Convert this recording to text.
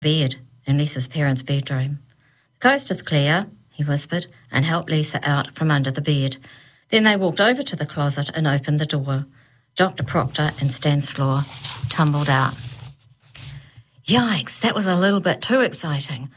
bed in Lisa's parents' bedroom. "The coast is clear," he whispered, and helped Lisa out from under the bed. Then they walked over to the closet and opened the door. Dr. Proctor and Stanislaw tumbled out. "Yikes, that was a little bit too exciting,"